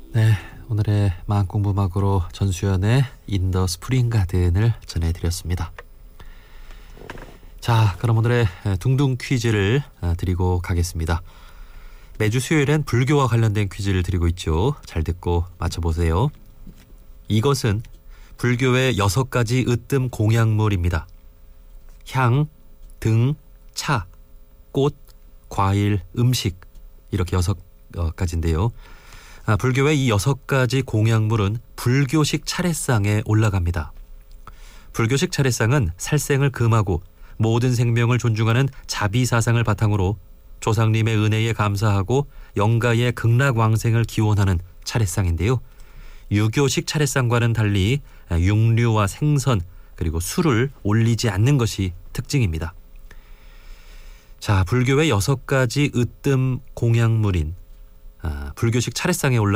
네, 오늘의 마음공부막으로 전수연의 In the Spring Garden을 전해드렸습니다. 자, 그럼 오늘의 둥둥 퀴즈를 드리고 가겠습니다. 매주 수요일엔 불교와 관련된 퀴즈를 드리고 있죠. 잘 듣고 맞춰보세요. 이것은 불교의 6가지 으뜸 공약물입니다. 향, 등, 차, 꽃, 과일, 음식 이렇게 6가지인데요. 불교의 이 6가지 공약물은 불교식 차례상에 올라갑니다. 불교식 차례상은 살생을 금하고 모든 생명을 존중하는 자비사상을 바탕으로 조상님의 은혜에 감사하고 영가의 극락왕생을 기원하는 차례상인데요. 유교식 차례상과는 달리 육류와 생선 그리고 술을 올리지 않는 것이 특징입니다. 자, 불교의 6가지 으뜸 공약물인 불교식 차례상에 올라